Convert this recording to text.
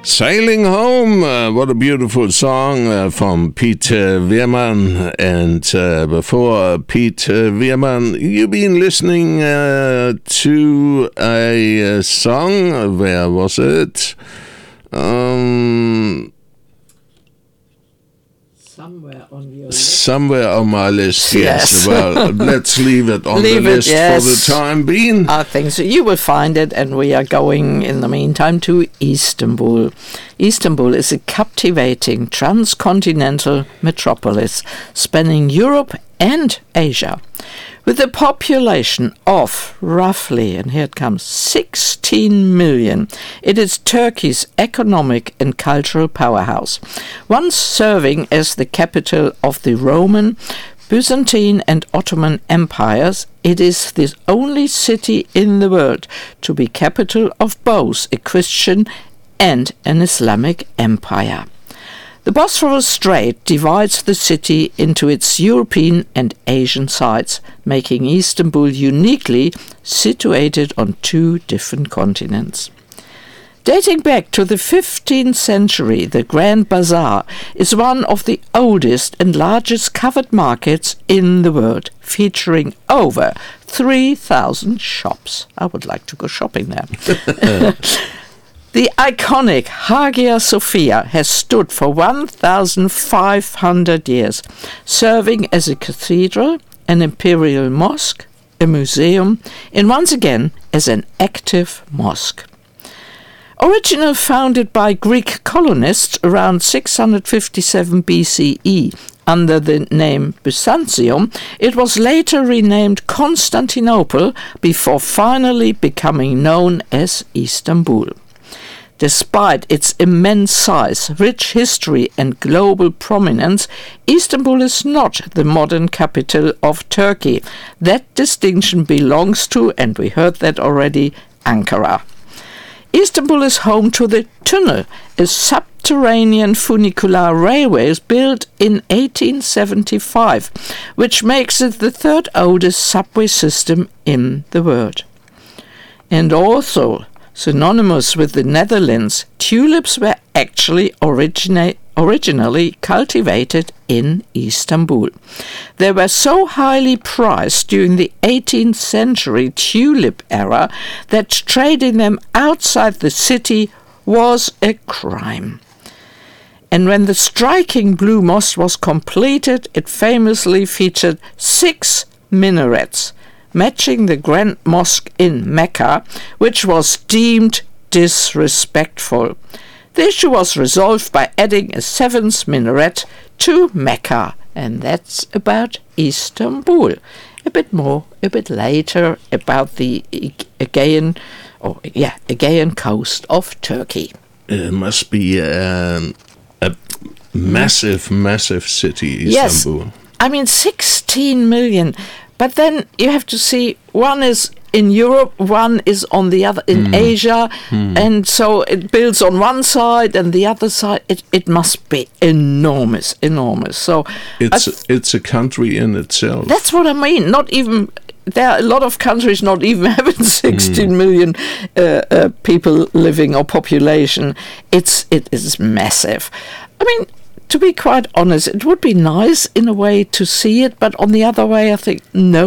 Sailing Home, what a beautiful song from Peter Wehrmann. And before Peter Wehrmann, you've been listening to a song. Where was it? Somewhere on my list, yes. Well, let's leave it on the list for the time being. I think so. You will find it, and we are going, in the meantime, to Istanbul. Istanbul is a captivating transcontinental metropolis spanning Europe and Asia. With a population of roughly, and here it comes, 16 million, it is Turkey's economic and cultural powerhouse. Once serving as the capital of the Roman, Byzantine and Ottoman empires, it is the only city in the world to be capital of both a Christian and an Islamic empire. The Bosphorus Strait divides the city into its European and Asian sides, making Istanbul uniquely situated on two different continents. Dating back to the 15th century, the Grand Bazaar is one of the oldest and largest covered markets in the world, featuring over 3,000 shops. I would like to go shopping there. The iconic Hagia Sophia has stood for 1,500 years, serving as a cathedral, an imperial mosque, a museum, and once again as an active mosque. Originally founded by Greek colonists around 657 BCE under the name Byzantium, it was later renamed Constantinople before finally becoming known as Istanbul. Despite its immense size, rich history and global prominence, Istanbul is not the modern capital of Turkey. That distinction belongs to, and we heard that already, Ankara. Istanbul is home to the Tunnel, a subterranean funicular railway built in 1875, which makes it the third oldest subway system in the world. And also, synonymous with the Netherlands, tulips were actually originally cultivated in Istanbul. They were so highly prized during the 18th century tulip era that trading them outside the city was a crime. And when the striking Blue Mosque was completed, it famously featured 6 minarets, matching the Grand Mosque in Mecca, which was deemed disrespectful. The issue was resolved by adding a 7th minaret to Mecca, and that's about Istanbul. A bit later about the Aegean coast of Turkey. It must be a massive city, Istanbul. Yes, I mean 16 million. But then you have to see, one is in Europe, one is on the other, in Asia, and so it builds on one side and the other side. It must be enormous. So it's a country in itself. That's what I mean. Not even, there are a lot of countries not even having 16 million people living or population. It is massive. I mean, to be quite honest, it would be nice in a way to see it, but on the other way, I think no.